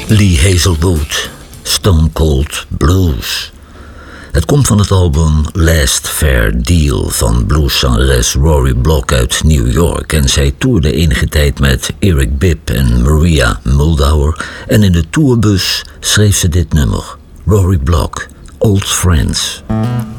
Lee Hazelwood, Stone Cold Blues. Het komt van het album Last Fair Deal van blueszangeres Rory Block uit New York. En zij toerde enige tijd met Eric Bibb en Maria Muldaur. En in de tourbus schreef ze dit nummer. Rory Block, Old Friends.